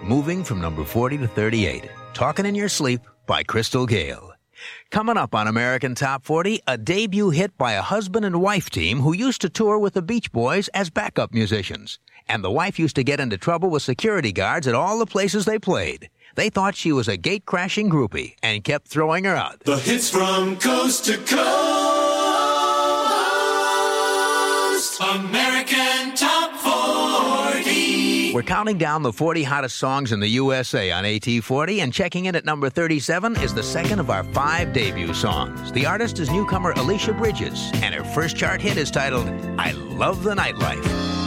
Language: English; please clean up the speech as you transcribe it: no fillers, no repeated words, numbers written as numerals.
moving from number 40 to 38. Talking in Your Sleep by Crystal Gale. Coming up on American Top 40, a debut hit by a husband and wife team who used to tour with the Beach Boys as backup musicians. And the wife used to get into trouble with security guards at all the places they played. They thought she was a gate-crashing groupie and kept throwing her out. The hits from coast to coast. American Top 40. We're counting down the 40 hottest songs in the USA on AT40, and checking in at number 37 is the second of our 5 debut songs. The artist is newcomer Alicia Bridges, and her first chart hit is titled, I Love the Nightlife.